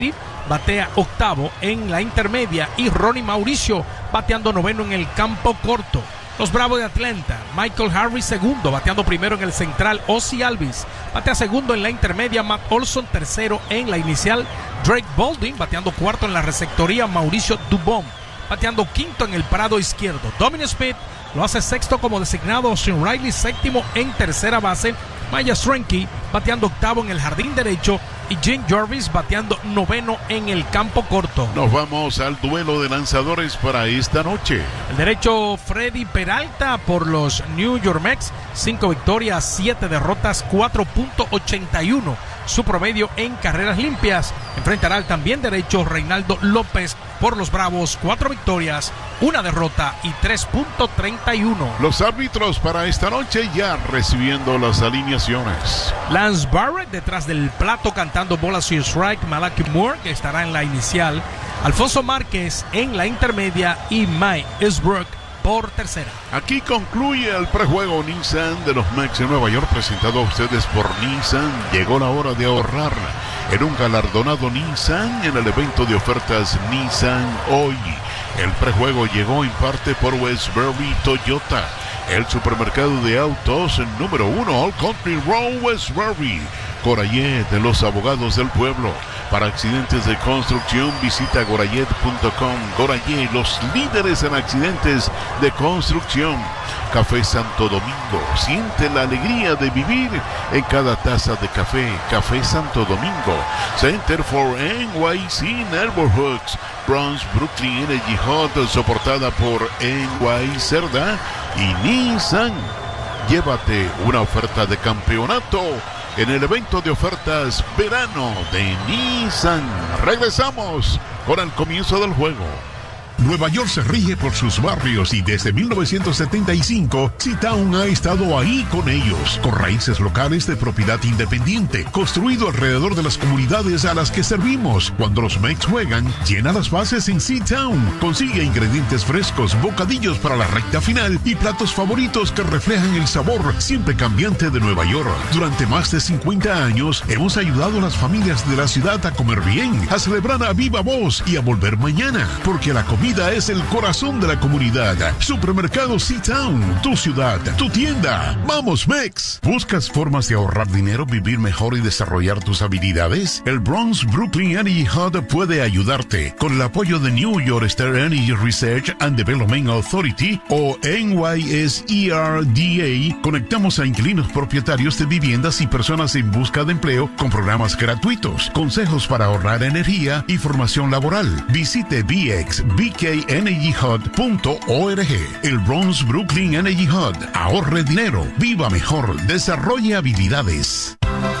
batea octavo en la intermedia y Ronnie Mauricio bateando noveno en el campo corto. Los Bravos de Atlanta, Michael Harris segundo, bateando primero en el central. Ozzie Albies batea segundo en la intermedia. Matt Olson tercero en la inicial. Drake Baldwin bateando cuarto en la receptoría. Mauricio Dubón bateando quinto en el parado izquierdo. Dominic Smith lo hace sexto como designado. Austin Riley séptimo en tercera base. Maya Strenke bateando octavo en el jardín derecho y Jim Jarvis bateando noveno en el campo corto. Nos vamos al duelo de lanzadores para esta noche. El derecho Freddy Peralta por los New York Mets, 5 victorias, 7 derrotas, 4.81 su promedio en carreras limpias. Enfrentará al también derecho Reynaldo López por los Bravos, 4 victorias, 1 derrota y 3.31. Los árbitros para esta noche ya recibiendo las alineaciones. Lance Barrett detrás del plato cantando bolas y strike. Malachi Moore, que estará en la inicial. Alfonso Márquez en la intermedia y Mike Esbrook por tercera. Aquí concluye el prejuego Nissan de los Mets de Nueva York, presentado a ustedes por Nissan. Llegó la hora de ahorrar en un galardonado Nissan en el evento de ofertas Nissan hoy. El prejuego llegó en parte por Westbury Toyota, el supermercado de autos número 1, All Country Road Westbury. Gorayet, de los abogados del pueblo. Para accidentes de construcción, visita gorayet.com. Gorayet, los líderes en accidentes de construcción. Café Santo Domingo, siente la alegría de vivir en cada taza de café. Café Santo Domingo. Center for NYC Neighborhoods, Bronx, Brooklyn Energy Hot, soportada por NY Cerda y Nissan. Llévate una oferta de campeonato en el evento de ofertas verano de Nissan. Regresamos con el comienzo del juego. Nueva York se rige por sus barrios y desde 1975 C-Town ha estado ahí con ellos, con raíces locales de propiedad independiente, construido alrededor de las comunidades a las que servimos. Cuando los Mets juegan, llena las bases en C-Town. Consigue ingredientes frescos, bocadillos para la recta final y platos favoritos que reflejan el sabor siempre cambiante de Nueva York. Durante más de 50 años hemos ayudado a las familias de la ciudad a comer bien, a celebrar a viva voz y a volver mañana, porque la comida es el corazón de la comunidad. Supermercado C-Town, tu ciudad, tu tienda. ¡Vamos, Mex! ¿Buscas formas de ahorrar dinero, vivir mejor y desarrollar tus habilidades? El Bronx Brooklyn Energy Hub puede ayudarte. Con el apoyo de New York State Energy Research and Development Authority o NYSERDA, conectamos a inquilinos propietarios de viviendas y personas en busca de empleo con programas gratuitos, consejos para ahorrar energía y formación laboral. Visite bkenergyhub.org. El Bronx Brooklyn Energy Hub. Ahorre dinero, viva mejor, desarrolle habilidades.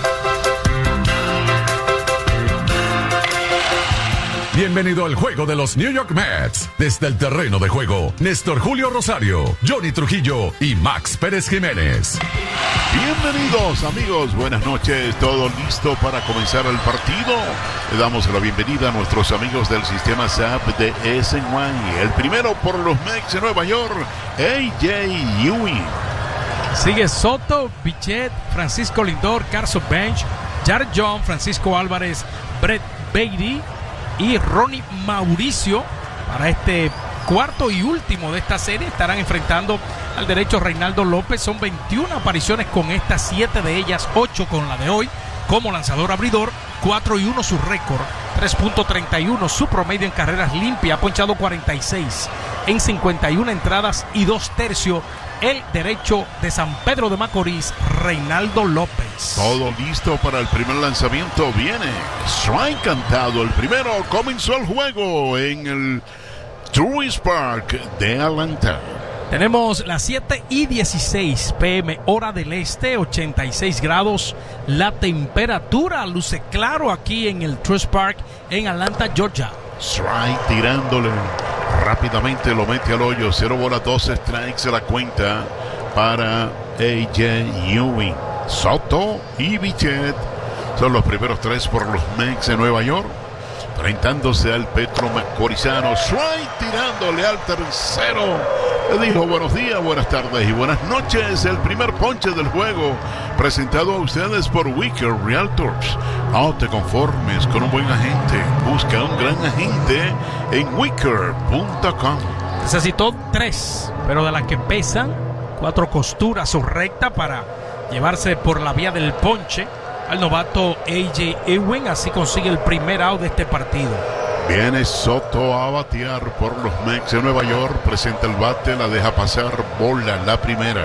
Bienvenido al juego de los New York Mets. Desde el terreno de juego, Néstor Julio Rosario, Johnny Trujillo y Max Pérez Jiménez. Bienvenidos, amigos, buenas noches. Todo listo para comenzar el partido. Le damos la bienvenida a nuestros amigos del sistema SAP de SNY. El primero por los Mets de Nueva York, AJ Ewing. Sigue Soto, Bichette, Francisco Lindor, Carson Bench, Jared John, Francisco Álvarez, Brett Beatty y Ronnie Mauricio. Para este cuarto y último de esta serie estarán enfrentando al derecho Reynaldo López. Son 21 apariciones con estas, 7 de ellas, 8 con la de hoy como lanzador abridor. 4-1 su récord, 3.31 su promedio en carreras limpias. Ha ponchado 46 en 51 entradas y 2/3. El derecho de San Pedro de Macorís, Reynaldo López. Todo listo para el primer lanzamiento. Viene strike cantado. El primero. Comenzó el juego en el Truist Park de Atlanta. Tenemos las 7:16 p.m. hora del este, 86 grados. La temperatura luce claro aquí en el Truist Park en Atlanta, Georgia. Strike tirándole. Rápidamente lo mete al hoyo. 0 bolas, 12 strikes a la cuenta para AJ Ewing. Soto y Bichette son los primeros 3 por los Mets de Nueva York. enfrentándose al Petro Macorizano. Strike tirándole al tercero. Le dijo buenos días, buenas tardes y buenas noches. El primer ponche del juego, presentado a ustedes por Wicker Realtors. No te conformes con un buen agente. Busca un gran agente en wicker.com. Necesitó 3, pero de las que pesan, 4 costuras o recta para llevarse por la vía del ponche al novato A.J. Ewing. Así consigue el primer out de este partido. Viene Soto a batear por los Mets de Nueva York. Presenta el bate, la deja pasar, bola la primera.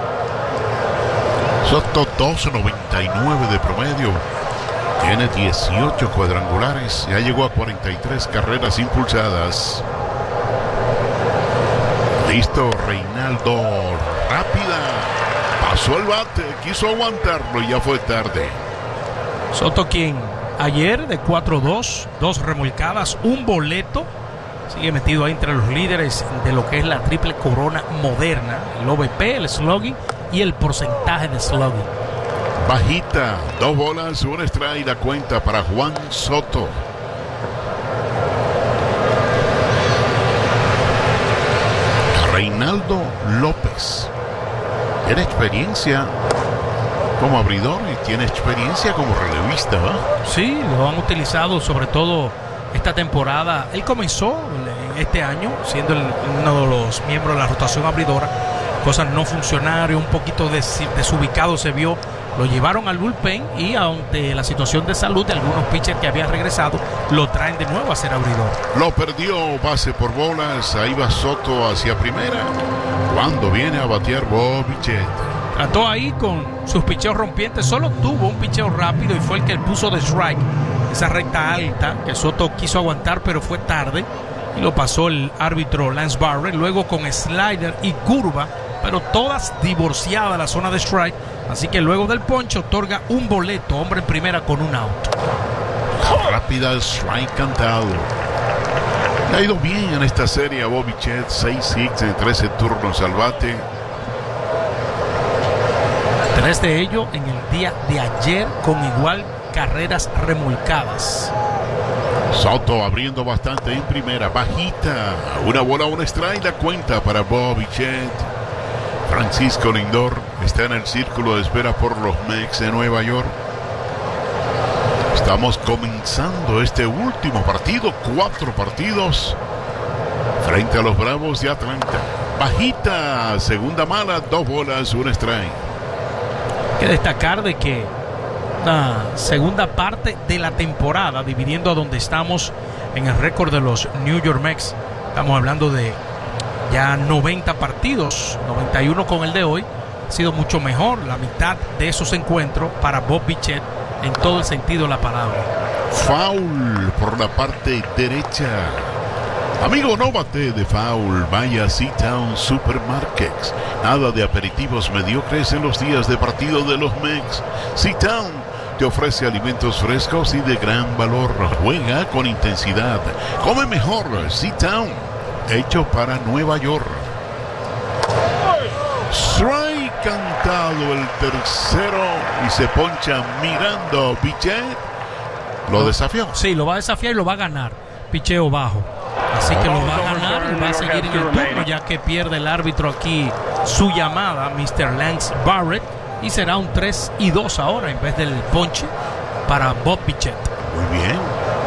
Soto 2.99 de promedio. Tiene 18 cuadrangulares. Ya llegó a 43 carreras impulsadas. Listo, Reinaldo. Rápida. Pasó el bate, quiso aguantarlo y ya fue tarde. Soto, quien ayer de 4-2, 2 remolcadas, un boleto, sigue metido ahí entre los líderes de lo que es la triple corona moderna, el OVP, el slugging y el porcentaje de slugging. Bajita, 2 bolas, 1 strike, la cuenta para Juan Soto. Reinaldo López tiene experiencia como abridor y tiene experiencia como relevista, ¿va? Sí, lo han utilizado sobre todo esta temporada. Él comenzó este año siendo uno de los miembros de la rotación abridora. Cosas no funcionaron, un poquito desubicado se vio. Lo llevaron al bullpen y ante la situación de salud de algunos pitchers que habían regresado, lo traen de nuevo a ser abridor. Lo perdió, base por bolas. Ahí va Soto hacia primera. Cuando viene a batear Bo Bichette. Trató ahí con sus picheos rompientes. Solo tuvo un picheo rápido y fue el que puso de strike. Esa recta alta que Soto quiso aguantar, pero fue tarde. Y lo pasó el árbitro Lance Barrett. Luego con slider y curva, pero todas divorciadas a la zona de strike. Así que luego del ponche otorga un boleto, hombre en primera con un out. Rápida strike cantado. Le ha ido bien en esta serie a Bo Bichette, 6 en 13 turnos al bate. 3 de ellos en el día de ayer con igual carreras remolcadas. Soto abriendo bastante en primera, bajita. 1 bola, 1 strike, la cuenta para Bo Bichette. Francisco Lindor está en el círculo de espera por los Mets de Nueva York. Estamos comenzando este último partido, 4 partidos frente a los Bravos de Atlanta. Bajita, segunda mala, 2 bolas, 1 strike. Hay que destacar de que la segunda parte de la temporada, dividiendo a donde estamos en el récord de los New York Mets, estamos hablando de ya 90 partidos, 91 con el de hoy. Ha sido mucho mejor la mitad de esos encuentros para Bob Bichette en todo el sentido de la palabra. Foul por la parte derecha. Amigo, no bate de foul. Vaya a C-Town Supermarkets. Nada de aperitivos mediocres en los días de partido de los Mets. C-Town te ofrece alimentos frescos y de gran valor. Juega con intensidad. Come mejor. C-Town, hecho para Nueva York. Strike cantado el tercero y se poncha mirando Bichette. ¿Lo desafió? Sí, lo va a desafiar y lo va a ganar. Picheo bajo. Así que lo va a ganar y va a seguir en el turno, ya que pierde el árbitro aquí su llamada, Mr. Lance Barrett, y será un 3-2 ahora en vez del ponche para Bob Bichette. Muy bien.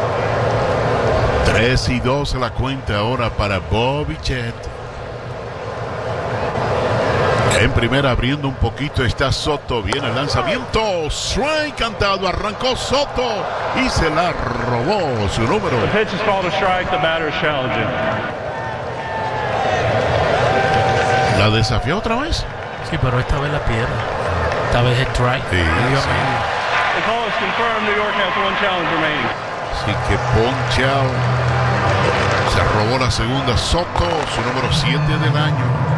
3-2 la cuenta ahora para Bob Bichette. En primera, abriendo un poquito, está Soto. Viene el lanzamiento. Strike cantado. Arrancó Soto y se la robó su número. The pitch is called a strike. The batter is challenging. ¿La desafió otra vez? Sí, pero esta vez la pierde. Esta vez es strike. Sí, sí. The call is confirmed. New York has 1 challenge remaining. Así que ponchao. Se robó la segunda Soto, su número 7 del año.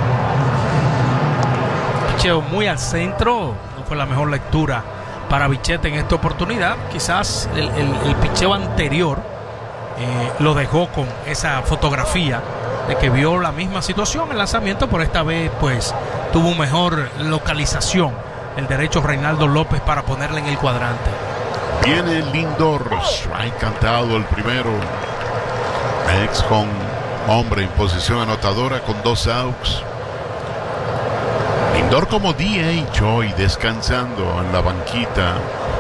Picheo muy al centro, no fue la mejor lectura para Bichette en esta oportunidad. Quizás el picheo anterior lo dejó con esa fotografía de que vio la misma situación, el lanzamiento, pero esta vez pues tuvo mejor localización el derecho Reinaldo López para ponerle en el cuadrante. Viene Lindor, strike cantado el primero. Mex con hombre en posición anotadora con 2 outs. Lindor como DH hoy descansando en la banquita.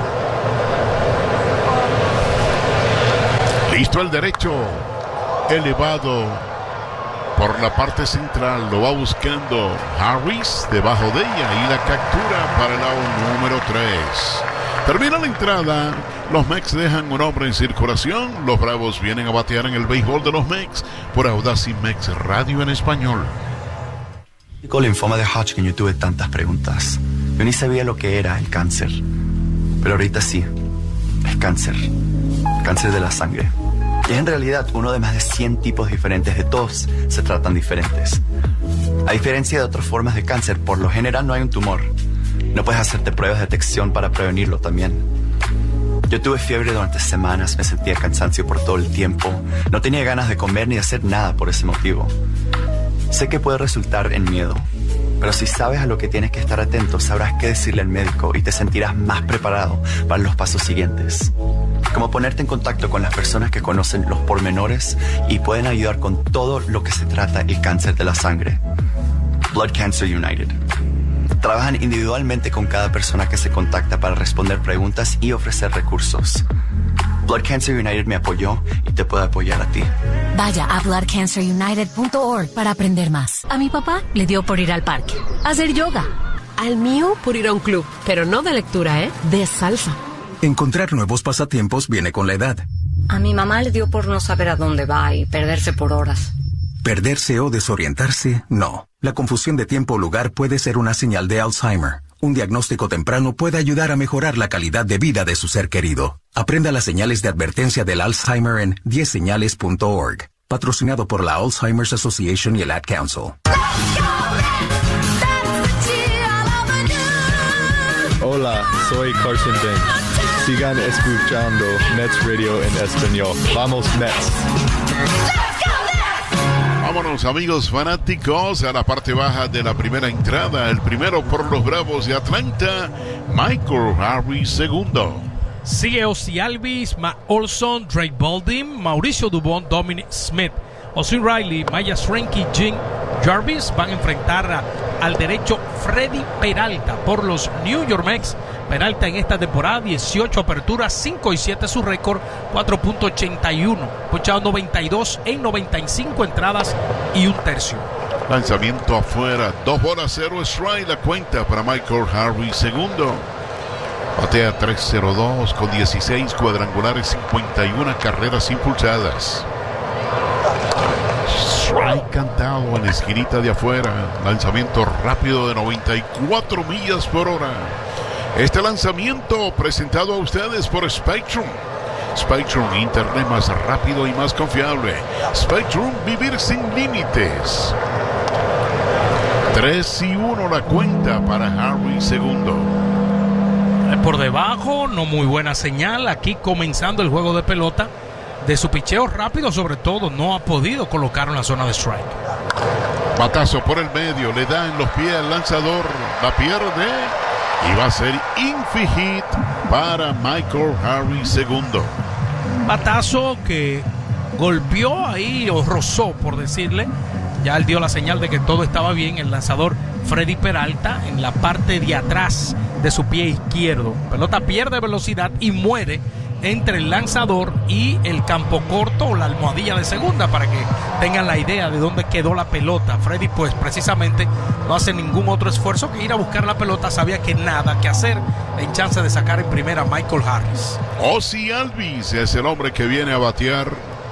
Listo el derecho, elevado por la parte central, lo va buscando Harris debajo de ella y la captura para el out número 3. Termina la entrada, los Mex dejan un hombre en circulación, los Bravos vienen a batear en el béisbol de los Mex por Audacy Mex Radio en español. Con el linfoma de Hodgkin yo tuve tantas preguntas. Yo ni sabía lo que era el cáncer, pero ahorita sí, es cáncer de la sangre. Y es en realidad uno de más de 100 tipos diferentes, de todos se tratan diferentes. A diferencia de otras formas de cáncer, por lo general no hay un tumor. No puedes hacerte pruebas de detección para prevenirlo también. Yo tuve fiebre durante semanas, me sentía cansancio por todo el tiempo. No tenía ganas de comer ni de hacer nada por ese motivo. Sé que puede resultar en miedo, pero si sabes a lo que tienes que estar atento, sabrás qué decirle al médico y te sentirás más preparado para los pasos siguientes. Como ponerte en contacto con las personas que conocen los pormenores y pueden ayudar con todo lo que se trata el cáncer de la sangre. Blood Cancer United. Trabajan individualmente con cada persona que se contacta para responder preguntas y ofrecer recursos. Blood Cancer United me apoyó y te puede apoyar a ti. Vaya a bloodcancerunited.org para aprender más. A mi papá le dio por ir al parque, a hacer yoga. Al mío por ir a un club, pero no de lectura, de salsa. Encontrar nuevos pasatiempos viene con la edad. A mi mamá le dio por no saber a dónde va y perderse por horas. Perderse o desorientarse, no. La confusión de tiempo o lugar puede ser una señal de Alzheimer. Un diagnóstico temprano puede ayudar a mejorar la calidad de vida de su ser querido. Aprenda las señales de advertencia del Alzheimer en 10señales.org. Patrocinado por la Alzheimer's Association y el Ad Council. Hola, soy Carson Bench. Sigan escuchando Mets Radio en español. ¡Vamos, Mets! Vámonos, amigos fanáticos, a la parte baja de la primera entrada. El primero por los Bravos de Atlanta, Michael Harris, segundo. Sigue Ozzie Albies, Matt Olson, Drake Baldwin, Mauricio Dubon, Dominic Smith, Austin Riley, Maya Srenke, Jim Jarvis van a enfrentar al derecho Freddy Peralta por los New York Mets. Peralta en esta temporada 18 aperturas, 5-7 su récord, 4.81, ponchado 92 en 95 entradas y un tercio. Lanzamiento afuera, 2-0 strike, la cuenta para Michael Harris, segundo. Batea 3-0-2 con 16 cuadrangulares, 51 carreras impulsadas. Strike cantado en la esquinita de afuera. Lanzamiento rápido de 94 millas por hora. Este lanzamiento presentado a ustedes por Spectrum. Spectrum, internet más rápido y más confiable. Spectrum, vivir sin límites. 3-1 la cuenta para Harry, segundo. Por debajo, no muy buena señal. Aquí comenzando el juego de pelota. De su picheo rápido, sobre todo, no ha podido colocarlo en la zona de strike. Batazo por el medio, le da en los pies al lanzador, la pierde y va a ser infield hit para Michael Harris, segundo. Batazo que golpeó ahí o rozó, por decirle. Ya él dio la señal de que todo estaba bien. El lanzador Freddy Peralta en la parte de atrás de su pie izquierdo. Pelota pierde velocidad y muere entre el lanzador y el campo corto o la almohadilla de segunda, para que tengan la idea de dónde quedó la pelota. Freddy pues precisamente no hace ningún otro esfuerzo que ir a buscar la pelota. Sabía que nada que hacer en chance de sacar en primera a Michael Harris. Ozzie Albies es el hombre que viene a batear.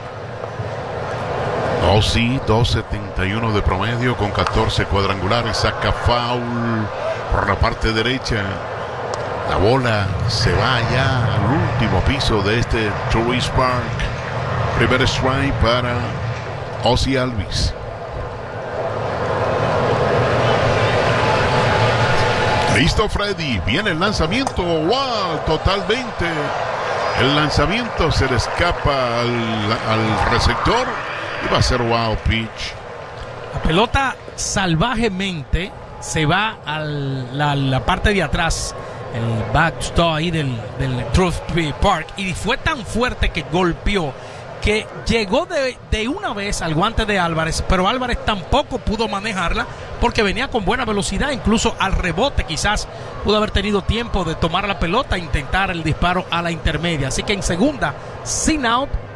Ozzie, 2.71 de promedio con 14 cuadrangulares, saca foul por la parte derecha. La bola se va allá al último piso de este Truist Park. Primer strike para Ozzie Albies. Listo Freddy, viene el lanzamiento. ¡Wow! Totalmente. El lanzamiento se le escapa al receptor y va a ser wow pitch. La pelota salvajemente se va a la parte de atrás backstop ahí del Truist Park, y fue tan fuerte que golpeó que llegó de una vez al guante de Álvarez, pero Álvarez tampoco pudo manejarla porque venía con buena velocidad, incluso al rebote quizás pudo haber tenido tiempo de tomar la pelota e intentar el disparo a la intermedia. Así que en segunda, sin out,